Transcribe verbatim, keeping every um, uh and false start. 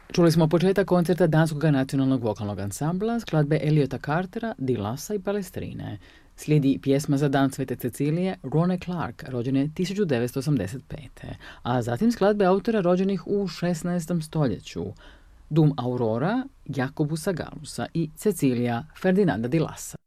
Čuli smo početak koncerta Danskog nacionalnog vokalnog ansambla, skladbe Eliota Cartera, Di Lassa i Palestrine. Slijedi pjesma za dan Svete Cecilije Rone Clark, rođene tisuću devetsto osamdeset pete. a zatim skladbe autora rođenih u šesnaestom stoljeću. Dum Aurora, Jakobusa Galusa i Cecilija Ferdinanda Di Lassa.